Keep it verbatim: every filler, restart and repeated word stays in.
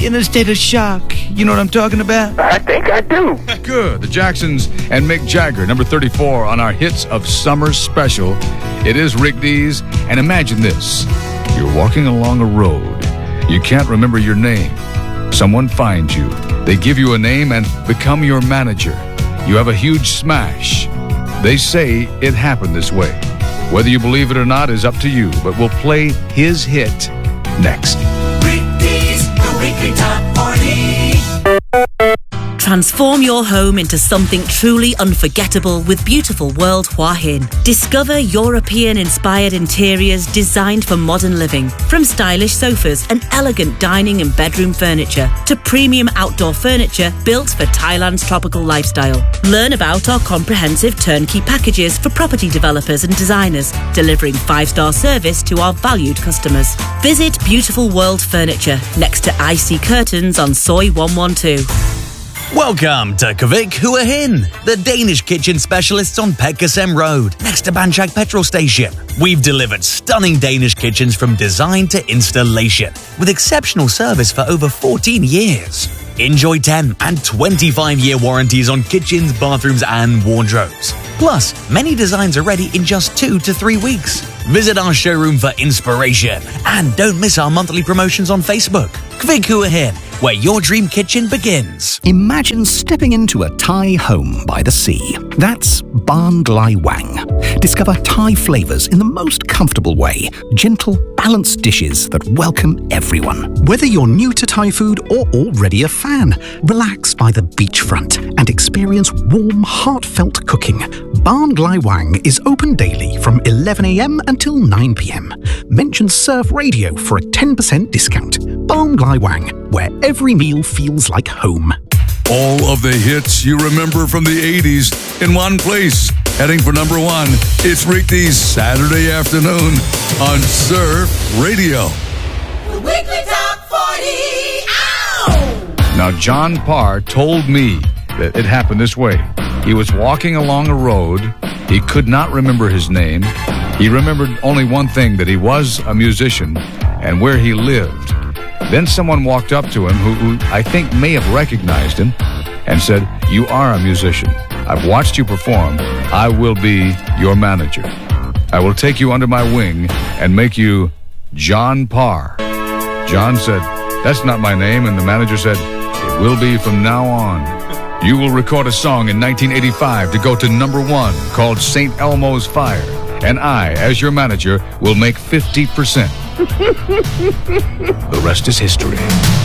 in a state of shock. You know what I'm talking about? I think I do. Good. The Jacksons and Mick Jagger, number thirty-four on our Hits of Summer special. It is Rick Dees, and imagine this. You're walking along a road. You can't remember your name. Someone finds you. They give you a name and become your manager. You have a huge smash. They say it happened this way. Whether you believe it or not is up to you, but we'll play his hit next. Rick Dees, the weekly top forty. Transform your home into something truly unforgettable with beautiful World Hua Hin. Discover European-inspired interiors designed for modern living. From stylish sofas and elegant dining and bedroom furniture to premium outdoor furniture built for Thailand's tropical lifestyle. Learn about our comprehensive turnkey packages for property developers and designers, delivering five-star service to our valued customers. Visit Beautiful World Furniture next to I C Curtains on Soi one one two. Welcome to Kvik Hua Hin, the Danish kitchen specialists on Petkersem Road, next to Banchak petrol station. We've delivered stunning Danish kitchens from design to installation, with exceptional service for over fourteen years. Enjoy ten and twenty-five year warranties on kitchens, bathrooms and wardrobes. Plus, many designs are ready in just two to three weeks. Visit our showroom for inspiration and don't miss our monthly promotions on Facebook. Kvik Hua Hin, where your dream kitchen begins. Imagine stepping into a Thai home by the sea. That's Ban Glai Wang. Discover Thai flavors in the most comfortable way. Gentle, balanced dishes that welcome everyone. Whether you're new to Thai food or already a fan, relax by the beachfront and experience warm, heartfelt cooking. Ban Glai Wang is open daily from eleven a m until nine p m. Mention Surf Radio for a ten percent discount. Ban Glai Wang, where every meal feels like home. All of the hits you remember from the eighties in one place. Heading for number one, it's Rick Dees Saturday afternoon on Surf Radio. The weekly top forty. Ow! Now, John Parr told me that it happened this way. He was walking along a road. He could not remember his name. He remembered only one thing, that he was a musician and where he lived. Then someone walked up to him who, who I think may have recognized him and said, "You are a musician. I've watched you perform. I will be your manager. I will take you under my wing and make you John Parr." John said, "That's not my name." And the manager said, "It will be from now on. You will record a song in nineteen eighty-five to go to number one called Saint Elmo's Fire. And I, as your manager, will make fifty percent. The rest is history."